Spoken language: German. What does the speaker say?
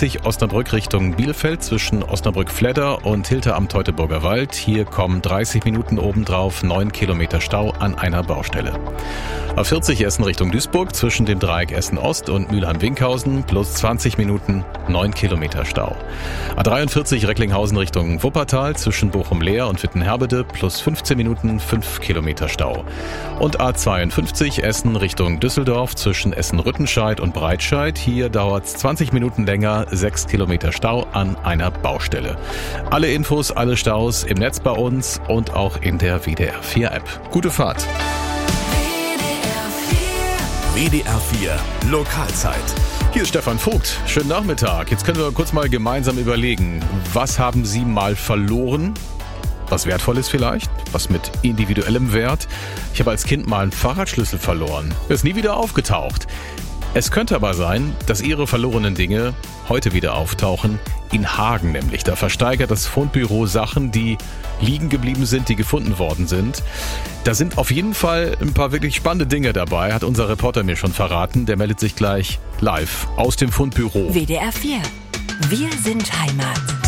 A30 Osnabrück Richtung Bielefeld zwischen Osnabrück-Fledder und Hilter am Teutoburger Wald. Hier kommen 30 Minuten obendrauf, 9 Kilometer Stau an einer Baustelle. A40 Essen Richtung Duisburg zwischen dem Dreieck Essen-Ost und Mülheim-Winkhausen plus 20 Minuten, 9 Kilometer Stau. A43 Recklinghausen Richtung Wuppertal zwischen Bochum-Leer und Wittenherbede plus 15 Minuten, 5 Kilometer Stau. Und A52 Essen Richtung Düsseldorf zwischen Essen-Rüttenscheid und Breitscheid. Hier dauert es 20 Minuten länger, 6 Kilometer Stau an einer Baustelle. Alle Infos, alle Staus im Netz bei uns und auch in der WDR 4 App. Gute Fahrt. WDR 4 Lokalzeit. Hier ist Stefan Vogt. Schönen Nachmittag. Jetzt können wir kurz mal gemeinsam überlegen, was haben Sie mal verloren? Was Wertvolles vielleicht? Was mit individuellem Wert? Ich habe als Kind mal einen Fahrradschlüssel verloren. Er ist nie wieder aufgetaucht. Es könnte aber sein, dass Ihre verlorenen Dinge heute wieder auftauchen. In Hagen nämlich. Da versteigert das Fundbüro Sachen, die liegen geblieben sind, die gefunden worden sind. Da sind auf jeden Fall ein paar wirklich spannende Dinge dabei, hat unser Reporter mir schon verraten. Der meldet sich gleich live aus dem Fundbüro. WDR 4. Wir sind Heimat.